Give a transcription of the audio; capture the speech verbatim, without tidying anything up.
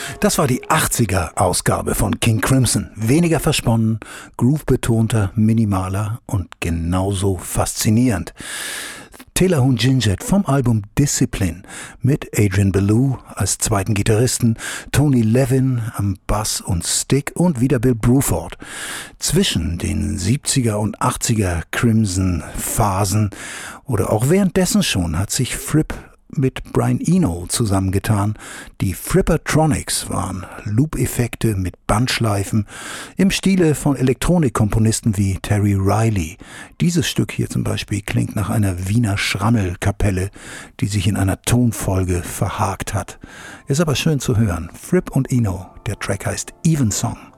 Das war die achtziger-Ausgabe von King Crimson. Weniger versponnen, groove-betonter, minimaler und genauso faszinierend. Telahun Jinjet vom Album Discipline mit Adrian Belew als zweiten Gitarristen, Tony Levin am Bass und Stick und wieder Bill Bruford. Zwischen den siebziger und achtziger Crimson-Phasen oder auch währenddessen schon hat sich Fripp mit Brian Eno zusammengetan. Die Frippertronics waren Loop-Effekte mit Bandschleifen im Stile von Elektronikkomponisten wie Terry Riley. Dieses Stück hier zum Beispiel klingt nach einer Wiener Schrammelkapelle, die sich in einer Tonfolge verhakt hat. Ist aber schön zu hören. Fripp und Eno, der Track heißt Evensong.